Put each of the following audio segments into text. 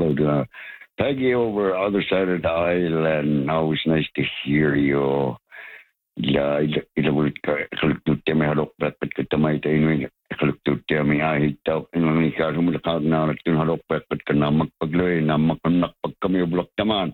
out. Peggy over other side of the aisle, and always nice to hear you. Ja, ilawulta me halokpat pat tamay tayo kaluktutti mi ahitaw inong ikaso mo lakag na natin halokpat pat kana magpagloy na makanak pag kami oblok taman.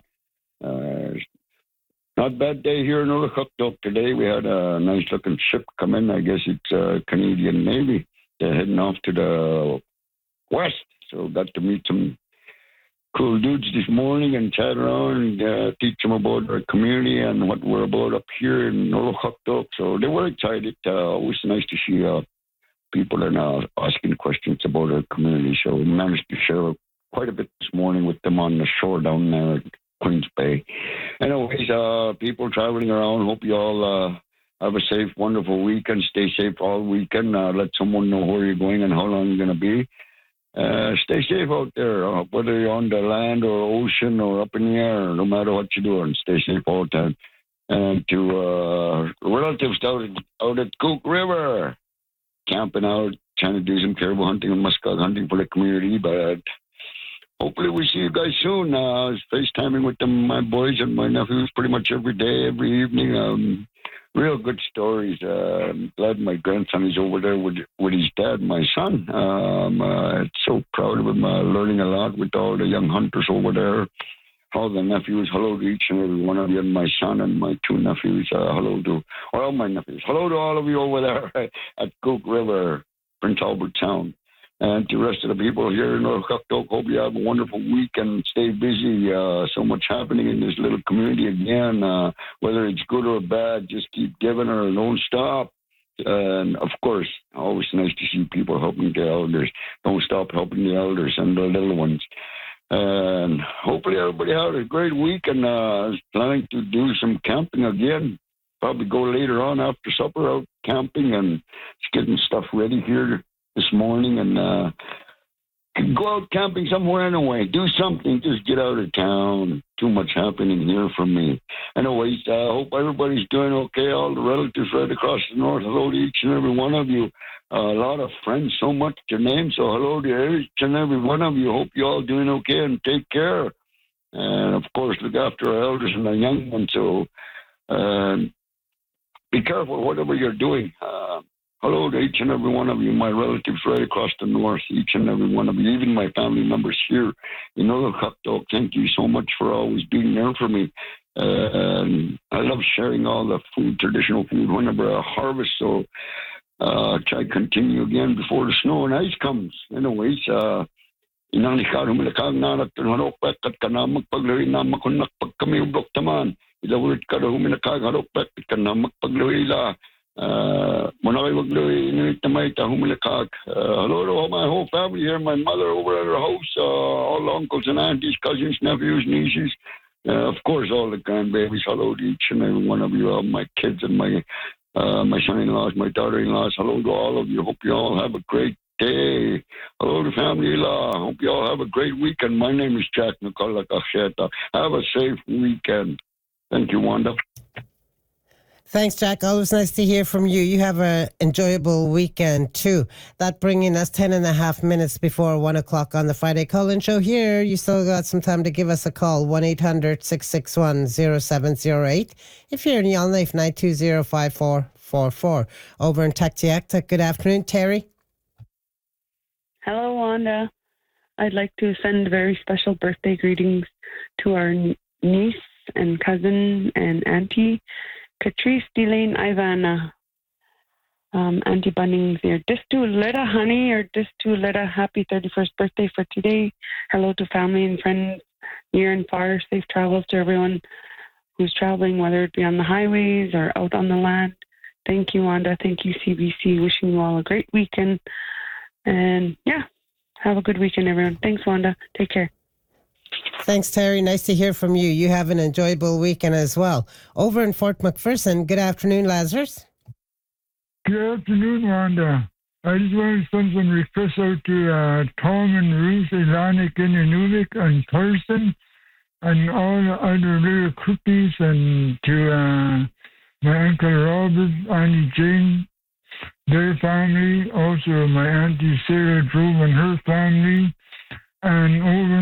Not bad day here in Ulukaktok today. We had a nice looking ship come in. I guess it's Canadian Navy. They're heading off to the west. So got to meet some cool dudes this morning and chat around and teach them about our community and what we're about up here in Ulukaktok. So they were excited. Always nice to see people are now asking questions about our community. So we managed to share quite a bit this morning with them on the shore down there at Queens Bay. Anyways, people traveling around, hope you all have a safe, wonderful weekend. Stay safe all weekend. Let someone know where you're going and how long you're going to be. Stay safe out there, whether you're on the land or ocean or up in the air, no matter what you're doing. Stay safe all the time. And to relatives out at Cook River, camping out, trying to do some caribou hunting and muskog hunting for the community, but hopefully we see you guys soon. I was FaceTiming with them, my boys and my nephews pretty much every day, every evening. Real good stories. I'm glad my grandson is over there with his dad, my son. So proud of him, learning a lot with all the young hunters over there. All the nephews, hello to each and every one of you, and my son and my two nephews, hello to all my nephews. Hello to all of you over there at Cook River, Prince Albert Sound. And to the rest of the people here in Ulukaktok, hope you have a wonderful week and stay busy. So much happening in this little community again. Whether it's good or bad, just keep giving or don't stop. And of course, always nice to see people helping the elders. Don't stop helping the elders and the little ones. And hopefully everybody had a great week and is planning to do some camping again. Probably go later on after supper out camping and just getting stuff ready here this morning and go out camping somewhere anyway. Do something. Just get out of town. Too much happening here for me. Anyways, I hope everybody's doing okay. All the relatives right across the north. Hello to each and every one of you. A lot of friends, so much to name. So hello to each and every one of you. Hope you all doing okay and take care. And of course, look after our elders and our young ones. So be careful whatever you're doing. Hello to each and every one of you, my relatives right across the north, each and every one of you, even my family members here in Ulukaktok. Thank you so much for always being there for me. I love sharing all the food, traditional food, whenever I harvest. So try to continue again before the snow and ice comes. Anyways, inang likar humilakang nanak harokpek at kana magpaglari na makunak pag kami ublok taman. Ilawulit ka na humilakang harokpek at kana magpaglari la. Hello to my whole family here, my mother over at her house, all the uncles and aunties, cousins, nephews, nieces, of course all the grandbabies. Hello to each and every one of you, all my kids and my son-in-laws, my daughter-in-laws. Hello to all of you. Hope you all have a great day. Hello to family law. Hope you all have a great weekend. My name is Jack Nicola Cacheta. Have a safe weekend. Thank you, Wanda. Thanks, Jack. Always nice to hear from you. You have an enjoyable weekend too. That bringing us 10 and a half minutes before 1 o'clock on the Friday call-in show here. You still got some time to give us a call, 1-800-661-0708. If you're in Yellowknife, 920-5444. Over in Tactiacta, good afternoon, Terry. Hello, Wanda. I'd like to send very special birthday greetings to our niece and cousin and auntie, Catrice Delane Ivana, Auntie Bunnings here. Just to Letta, honey, or just to Letta, happy 31st birthday for today. Hello to family and friends near and far. Safe travels to everyone who's traveling, whether it be on the highways or out on the land. Thank you, Wanda. Thank you, CBC. Wishing you all a great weekend. And yeah, have a good weekend, everyone. Thanks, Wanda. Take care. Thanks, Terry. Nice to hear from you. You have an enjoyable weekend as well. Over in Fort McPherson, good afternoon, Lazarus. Good afternoon, Wanda. I just want to send some requests out to Tom and Ruth, Ilana, Inuvik, and Thurston, and all the other little cookies, and to my Uncle Robert, Auntie Jane, their family, also my Auntie Sarah Drove and her family, and over